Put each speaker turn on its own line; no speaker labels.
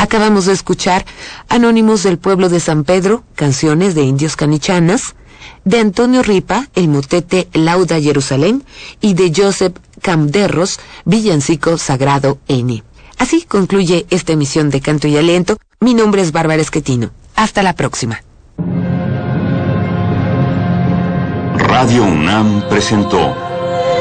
Acabamos de escuchar Anónimos del Pueblo de San Pedro, canciones de indios canichanas, de Antonio Ripa, el motete Lauda Jerusalén, y de Joseph Camderros, villancico Sagrado N. Así concluye esta emisión de Canto y Aliento. Mi nombre es Bárbara Esquetino. Hasta la próxima.
Radio UNAM presentó